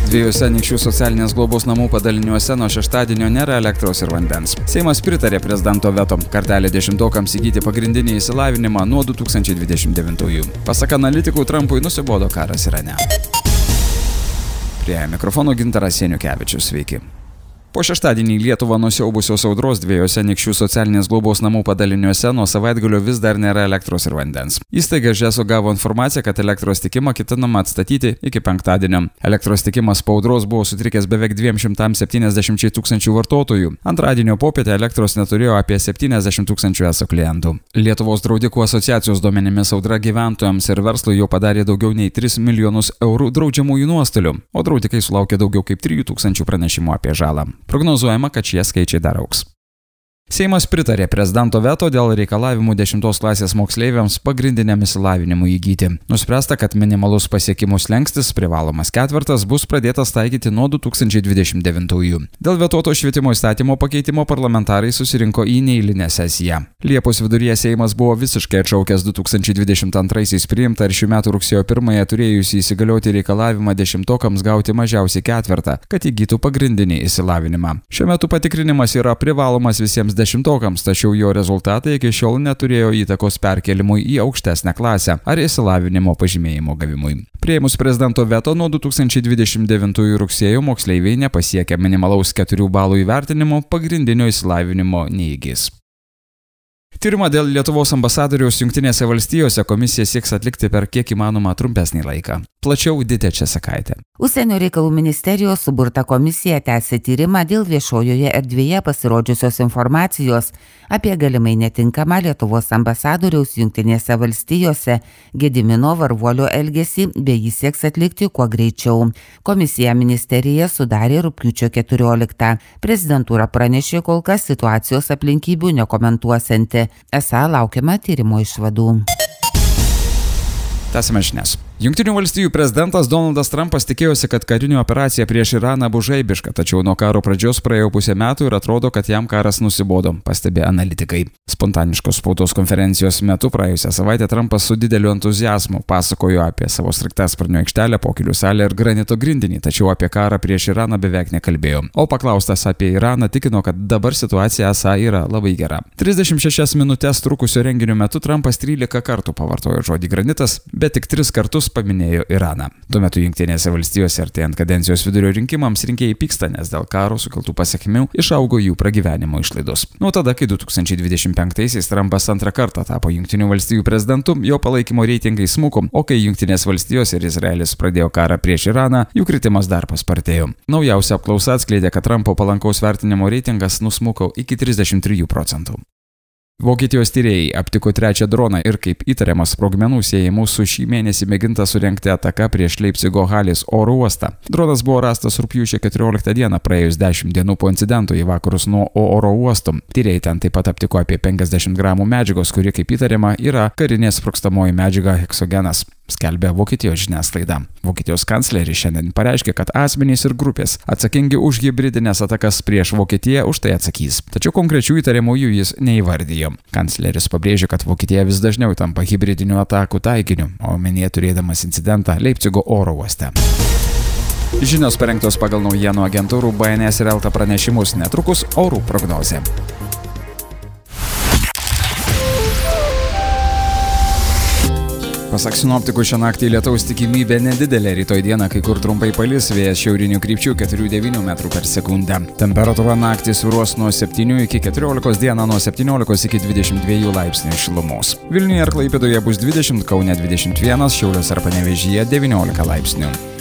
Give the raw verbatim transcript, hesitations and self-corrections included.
Dviejose Anykščių socialinės globos namų padaliniuose nuo šeštadienio nėra elektros ir vandens. Seimas pritarė prezidento veto kartelę dešimtokams įgyti pagrindinį išsilavinimą nuo du tūkstančiai dvidešimt devintųjų. Pasak analitikų, Trumpui nusibodo karas Irane. Prie mikrofono Gintaras Janiukevičius, sveiki. Po šeštadienį Lietuvą nusiaubusios audros dviejose Anykščių socialinės globos namų padaliniuose nuo savaitgalio vis dar nėra elektros ir vandens. Įstaiga Žeso gavo informaciją, kad elektros tiekimą ketinama atstatyti iki penktadienio. Elektros tiekimas po audros buvo sutrikęs beveik dviem šimtams septyniasdešimčiai tūkstančių vartotojų. Antradienio popietę elektros neturėjo apie septyniasdešimt tūkstančių eso klientų. Lietuvos draudikų asociacijos duomenimis audra gyventojams ir verslui jau padarė daugiau nei tris milijonus eurų draudžiamųjų nuostolių, o draudikai sulaukė daugiau kaip trijų tūkstančių pranešimų apie žalą. Prognozuojama, kad šie skaičiai dar augs. Seimas pritarė prezidento veto dėl reikalavimų dešimtos klasės moksleiviams pagrindiniam išsilavinimui įgyti. Nuspręsta, kad minimalus pasiekimų slenkstis privalomas ketvirtas bus pradėtas taikyti nuo du tūkstančiai dvidešimt devintųjų. Dėl vetoto švietimo įstatymo pakeitimo parlamentarai susirinko į neeilinę sesiją. Liepos viduryje Seimas buvo visiškai atšaukęs du tūkstančiai dvidešimt antraisiais priimtą ir šių metų rugsėjo pirmąją turėjusį įsigalioti reikalavimą dešimtokams gauti mažiausiai ketvirtą, kad įgytų pagrindinį išsilavinimą. Šiuo metu patikrinimas yra privalomas visiems dešimtokams, tačiau jo rezultatai iki šiol neturėjo įtakos perkelimui į aukštesnę klasę ar išsilavinimo pažymėjimo gavimui. Priėmus prezidento veto nuo du tūkstančiai dvidešimt devintųjų rugsėjo moksleiviai nepasiekę minimalaus keturių balų įvertinimo pagrindinio išsilavinimo neįgis. Tyrimą dėl Lietuvos ambasadoriaus Jungtinėse valstijose komisija sieks atlikti per kiek įmanoma trumpesnį laiką. Plačiau Ditė Česakaitė. Užsienio reikalų ministerijos suburta komisija tęsia tyrimą dėl viešojoje erdvėje pasirodžiusios informacijos apie galimai netinkamą Lietuvos ambasadoriaus Jungtinėse valstijose Gedimino Varvuolio elgesį, bei jį sieks atlikti kuo greičiau. Komisija ministerija sudarė rugpjūčio keturioliktą. Prezidentūra pranešė kol kas situacijos aplinkybių nekomentuosianti. Esą laukiama tyrimo išvadų. Tęsime žinias. Jungtinių valstijų prezidentas Donaldas Trumpas tikėjosi, kad karinė operacija prieš Iraną bus žaibiška, tačiau nuo karo pradžios praėjo pusę metų ir atrodo, kad jam karas nusibodo, pastebė analitikai. Spontaniškos spaudos konferencijos metu praėjusią savaitę Trumpas su dideliu entuziazmu pasakojo apie savo sraigtasparnio aikštelę, pokylių salę ir granito grindinį, tačiau apie karą prieš Iraną beveik nekalbėjo. O paklaustas apie Iraną tikino, kad dabar situacija esą yra labai gera. trisdešimt šešias minutes trukusio renginio metu Trumpas trylika kartų pavartojo žodį granitas, bet tik tris kartus paminėjo Iraną. Tuo metu Jungtinėse valstijose artėjant kadencijos vidurio rinkimams rinkėjai pyksta, nes dėl karo sukeltų pasekmių išaugo jų pragyvenimo išlaidos. Nuo tada, kai du tūkstančiai dvidešimt penktaisiais Trumpas antrą kartą tapo Jungtinių valstijų prezidentu, jo palaikymo reitingai smuko, o kai Jungtinės valstijos ir Izraelis pradėjo karą prieš Iraną, jų kritimas dar paspartėjo. Naujausia apklausa atskleidė, kad Trumpo palankaus vertinimo reitingas nusmuko iki trisdešimt trijų procentų. Vokietijos tyrėjai aptiko trečią droną ir kaip įtariamas sprogmenų siejamų su šį mėnesį mėginta surengti ataka prieš Leipcigo Halės oro uostą. Dronas buvo rastas rugpjūčio keturioliktą dieną, praėjus dešimt dienų po incidento į vakarus nuo oro uosto. Tyrėjai ten taip pat aptiko apie penkiasdešimt gramų medžiagos, kuri kaip įtariama yra karinė sprogstamoji medžiaga heksogenas, skelbė Vokietijos žiniasklaida. Vokietijos kancleris šiandien pareiškė, kad asmenys ir grupės atsakingi už hibridinės atakas prieš Vokietiją už tai atsakys. Tačiau konkrečių įtariamųjų jis neįvardijo. Kancleris pabrėžė, kad Vokietija vis dažniau tampa hibridinių atakų taikiniu, o omenyje turėdamas incidentą Leipcigo oro uoste. Žinios parengtos pagal naujienų agentūrų B N S ir Elta pranešimus, netrukus orų prognozė. Pasak sinoptikų, šią naktį lietaus tikimybė nedidelė, rytoj dieną kai kur trumpai palis, vėjas šiaurinių krypčių keturių devynių metrų per sekundę. Temperatūra naktį svyruos nuo septynių iki keturiolikos, dieną nuo septyniolikos iki dvidešimt dviejų laipsnių šilumos. Vilniuje ir Klaipėdoje bus dvidešimt, Kaune dvidešimt vienas, Šiauliuose ir Panevėžyje devyniolika laipsnių.